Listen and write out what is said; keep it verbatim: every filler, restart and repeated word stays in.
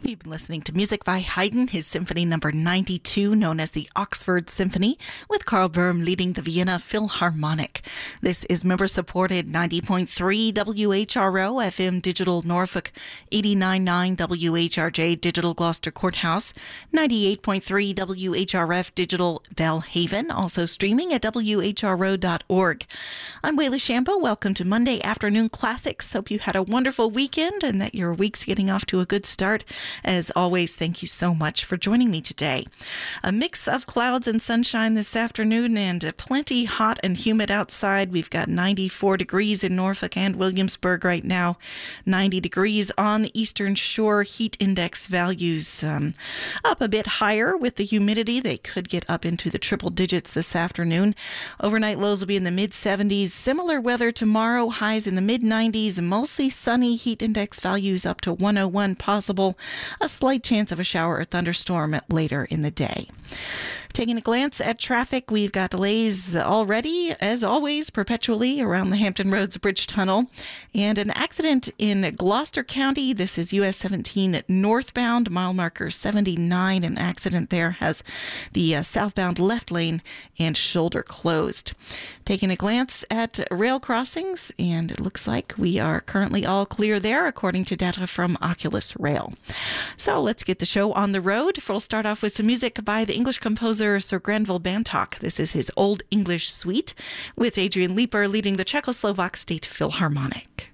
We've been listening to music by Haydn, his symphony number ninety-two, known as the Oxford Symphony, with Karl Böhm leading the Vienna Philharmonic. This is member-supported ninety point three W H R O F M Digital Norfolk, eighty-nine point nine W H R J Digital Gloucester Courthouse, ninety-eight point three W H R F Digital Belhaven, also streaming at W H R O dot org. I'm Wayla Shambo. Welcome to Monday Afternoon Classics. Hope you had a wonderful weekend and that your week's getting off to a good start. As always, thank you so much for joining me today. A mix of clouds and sunshine this afternoon and plenty hot and humid outside. We've got ninety-four degrees in Norfolk and Williamsburg right now, ninety degrees on the eastern shore. Heat index values um, up a bit higher with the humidity. They could get up into the triple digits this afternoon. Overnight lows will be in the mid seventies. Similar weather tomorrow, highs in the mid nineties, mostly sunny. Heat index values up to one oh one possible. A slight chance of a shower or thunderstorm later in the day. Taking a glance at traffic, we've got delays already, as always, perpetually around the Hampton Roads Bridge Tunnel. And an accident in Gloucester County. This is U S seventeen northbound, mile marker seventy-nine. An accident there has the uh, southbound left lane and shoulder closed. Taking a glance at rail crossings, and it looks like we are currently all clear there, according to data from Oculus Rail. So let's get the show on the road. We'll start off with some music by the English composer Sir Granville Bantock. This is his Old English Suite, with Adrian Leeper leading the Czechoslovak State Philharmonic.